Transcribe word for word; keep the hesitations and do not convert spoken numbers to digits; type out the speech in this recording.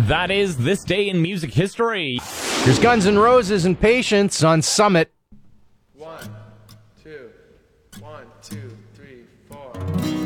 That is This Day in Music History. Here's Guns N' Roses and Patience on Summit. One, two, one, two, three, four.